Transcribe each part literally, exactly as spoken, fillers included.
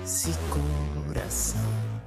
esse coração.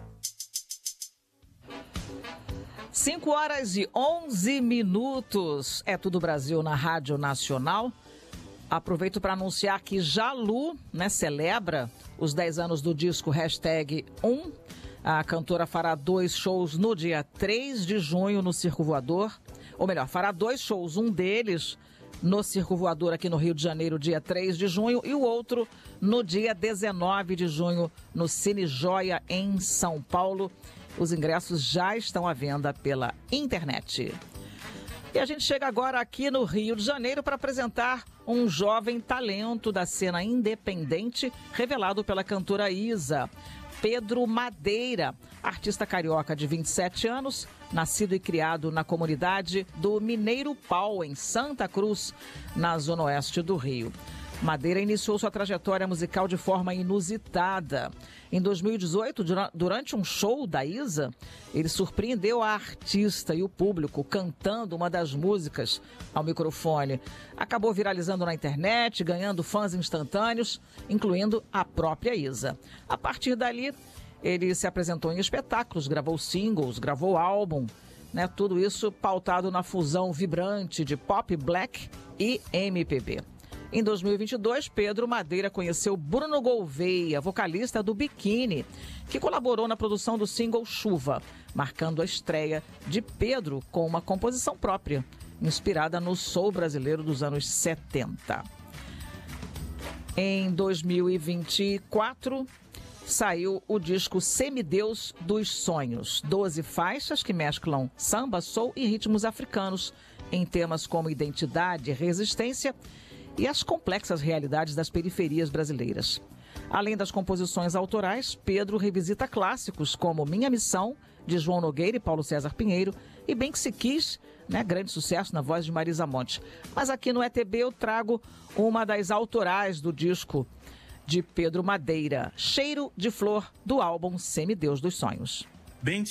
cinco horas e onze minutos. É Tudo Brasil na Rádio Nacional. Aproveito para anunciar que Jalu, né, celebra os dez anos do disco Hashtag um. A cantora fará dois shows no dia três de junho no Circo Voador. Ou melhor, fará dois shows, um deles no Circo Voador aqui no Rio de Janeiro, dia três de junho, e o outro no dia dezenove de junho no Cine Joia, em São Paulo. Os ingressos já estão à venda pela internet. E a gente chega agora aqui no Rio de Janeiro para apresentar um jovem talento da cena independente revelado pela cantora Isa. Pedro Madeira, artista carioca de vinte e sete anos, nascido e criado na comunidade do Mineiro Pau, em Santa Cruz, na zona oeste do Rio. Madeira iniciou sua trajetória musical de forma inusitada. Em dois mil e dezoito, durante um show da Isa, ele surpreendeu a artista e o público cantando uma das músicas ao microfone. Acabou viralizando na internet, ganhando fãs instantâneos, incluindo a própria Isa. A partir dali, ele se apresentou em espetáculos, gravou singles, gravou álbum, né? Tudo isso pautado na fusão vibrante de pop, black e M P B. Em dois mil e vinte e dois, Pedro Madeira conheceu Bruno Gouveia, vocalista do Biquíni, que colaborou na produção do single Chuva, marcando a estreia de Pedro com uma composição própria, inspirada no soul brasileiro dos anos setenta. Em dois mil e vinte e quatro, saiu o disco Semideus dos Sonhos, doze faixas que mesclam samba, soul e ritmos africanos, em temas como identidade, resistência e as complexas realidades das periferias brasileiras. Além das composições autorais, Pedro revisita clássicos como Minha Missão, de João Nogueira e Paulo César Pinheiro, e Bem Que Se Quis, né, grande sucesso na voz de Marisa Monte. Mas aqui no E T B eu trago uma das autorais do disco de Pedro Madeira, Cheiro de Flor, do álbum Semideus dos Sonhos. Bem